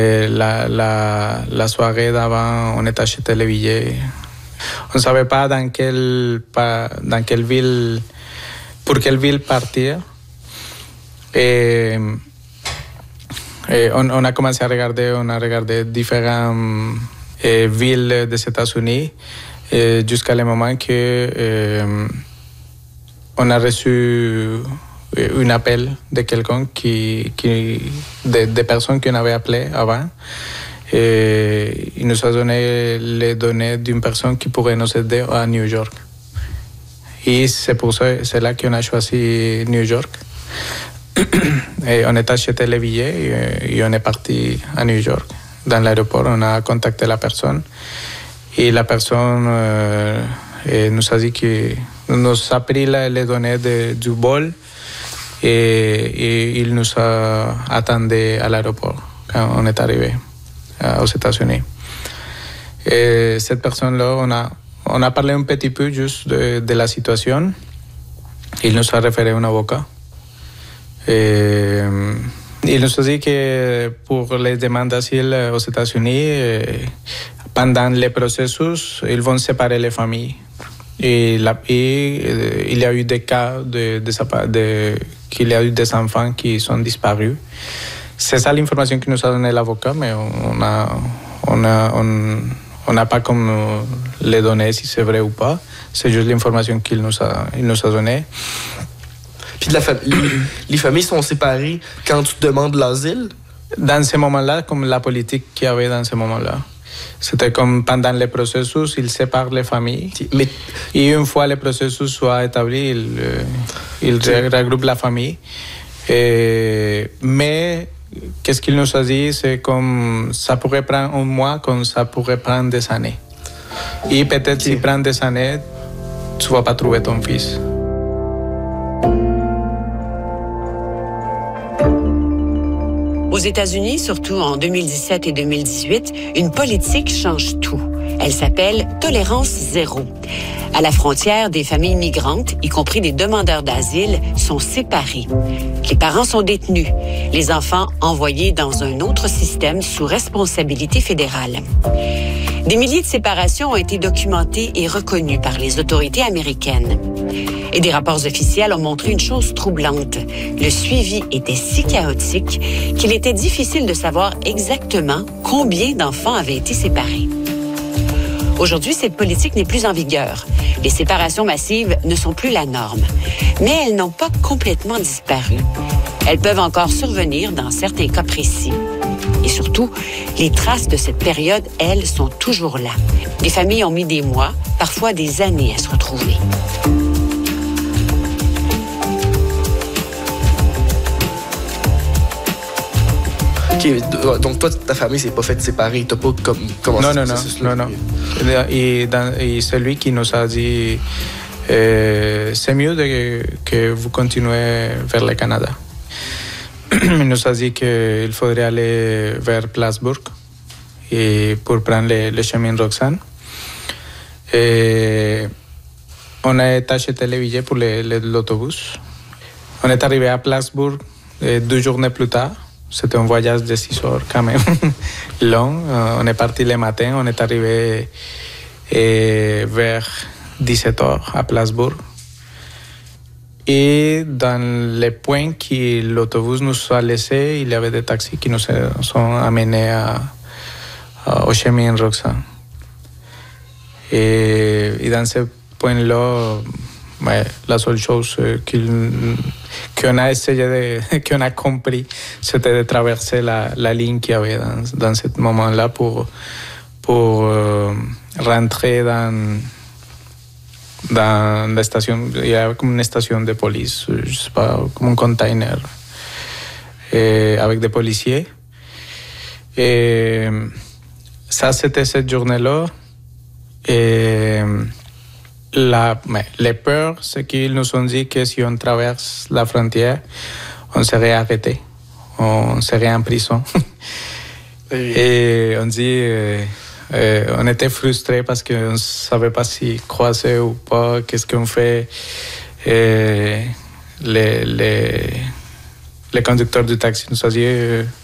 La soirée d'avant, on était acheté les billets. On ne savait pas dans quelle ville, pour quelle ville partir. Et on a commencé à regarder, on a regardé différentes villes des États-Unis jusqu'à le moment que on a reçu un appel de quelqu'un des personnes qu'on avait appelées avant. Et il nous a donné les données d'une personne qui pourrait nous aider à New York. Et c'est là qu'on a choisi New York. Et on a acheté les billets et on est parti à New York. Dans l'aéroport, on a contacté la personne. Et la personne nous a dit que nous a pris les données du vol et il nous a attendu à l'aéroport quand on est arrivé aux États-Unis. Et cette personne-là, on a parlé un petit peu juste de la situation. Il nous a référé un avocat. Il nous a dit que pour les demandes d'asile aux États-Unis, pendant le processus, ils vont séparer les familles. Et il y a eu des cas qu'il y a eu des enfants qui sont disparus. C'est ça l'information que nous a donné l'avocat, mais on n'a pas comme les données si c'est vrai ou pas. C'est juste l'information qu'il nous a donnée. Puis les familles sont séparées quand tu demandes l'asile? Dans ce moment-là, comme la politique qu'il y avait dans ce moment-là. C'était comme pendant le processus, ils séparent les familles. Et une fois le processus soit établi, ils regroupent la famille. Mais qu'est-ce qu'il nous a dit, c'est comme ça pourrait prendre un mois, comme ça pourrait prendre des années. Et peut-être si prend des années, tu ne vas pas trouver ton fils. Aux États-Unis, surtout en 2017 et 2018, une politique change tout. Elle s'appelle Tolérance zéro. À la frontière, des familles migrantes, y compris des demandeurs d'asile, sont séparées. Les parents sont détenus, les enfants envoyés dans un autre système sous responsabilité fédérale. Des milliers de séparations ont été documentées et reconnues par les autorités américaines. Et des rapports officiels ont montré une chose troublante. Le suivi était si chaotique qu'il était difficile de savoir exactement combien d'enfants avaient été séparés. Aujourd'hui, cette politique n'est plus en vigueur. Les séparations massives ne sont plus la norme. Mais elles n'ont pas complètement disparu. Elles peuvent encore survenir dans certains cas précis. Et surtout, les traces de cette période, elles, sont toujours là. Les familles ont mis des mois, parfois des années à se retrouver. OK, donc toi, ta famille s'est pas faite séparer. T'as pas commencé ce processus-là? Non. Et celui qui nous a dit c'est mieux que vous continuez vers le Canada. Il nous a dit qu'il faudrait aller vers Plattsburgh et pour prendre le chemin Roxane. Et on a acheté les billets pour l'autobus. On est arrivé à Plattsburgh 2 journées plus tard. C'était un voyage de 6 heures quand même, long. On est parti le matin, on est arrivé vers 17 heures à Plattsburgh. Et dans les points que l'autobus nous a laissés, il y avait des taxis qui nous ont amenés au chemin Roxane. Et dans ce point-là, la seule chose qu'on a essayé qu'on a compris, c'était de traverser la ligne qu'il y avait dans ce moment-là pour rentrer dans la station. Il y a comme une station de police, je sais pas, comme un container avec des policiers. Et ça, c'était cette journée-là. Et les peurs, c'est qu'ils nous ont dit que si on traverse la frontière, on serait arrêté, on serait en prison. Et on dit, on était frustrés parce qu'on ne savait pas si croiser ou pas, qu'est-ce qu'on fait. Et les conducteurs du taxi nous ont dit,